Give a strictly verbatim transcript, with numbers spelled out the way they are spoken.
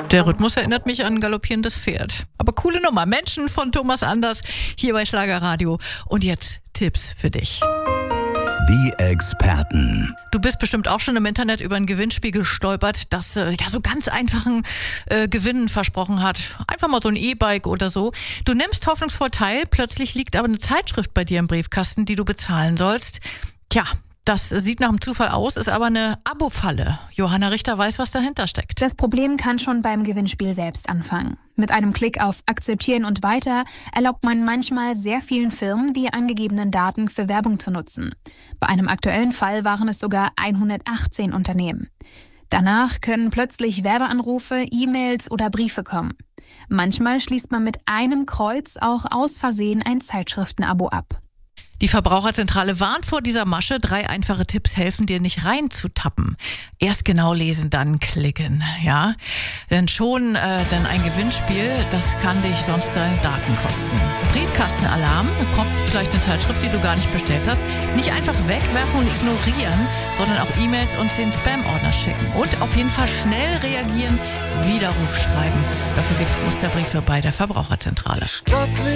Der Rhythmus erinnert mich an ein galoppierendes Pferd. Aber coole Nummer. Menschen von Thomas Anders hier bei Schlagerradio. Und jetzt Tipps für dich. Die Experten. Du bist bestimmt auch schon im Internet über ein Gewinnspiel gestolpert, das äh, ja so ganz einfachen äh, Gewinnen versprochen hat. Einfach mal so ein E-Bike oder so. Du nimmst hoffnungsvoll teil, plötzlich liegt aber eine Zeitschrift bei dir im Briefkasten, die du bezahlen sollst. Tja, das sieht nach einem Zufall aus, ist aber eine Abo-Falle. Johanna Richter weiß, was dahinter steckt. Das Problem kann schon beim Gewinnspiel selbst anfangen. Mit einem Klick auf Akzeptieren und Weiter erlaubt man manchmal sehr vielen Firmen, die angegebenen Daten für Werbung zu nutzen. Bei einem aktuellen Fall waren es sogar hundertachtzehn Unternehmen. Danach können plötzlich Werbeanrufe, E-Mails oder Briefe kommen. Manchmal schließt man mit einem Kreuz auch aus Versehen ein Zeitschriftenabo ab. Die Verbraucherzentrale warnt vor dieser Masche. Drei einfache Tipps helfen dir, nicht reinzutappen. Erst genau lesen, dann klicken, ja. Denn schon äh, dann ein Gewinnspiel, das kann dich sonst deine Daten kosten. Briefkastenalarm, kommt vielleicht eine Zeitschrift, die du gar nicht bestellt hast. Nicht einfach wegwerfen und ignorieren, sondern auch E-Mails und den Spam-Ordner schicken. Und auf jeden Fall schnell reagieren, Widerruf schreiben. Dafür gibt es Musterbriefe bei der Verbraucherzentrale.